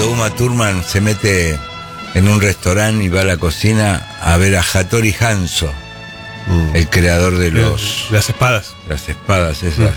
cuando Uma Thurman se mete en un restaurante y va a la cocina a ver a Hattori Hanzo, el creador de Las espadas. las espadas esas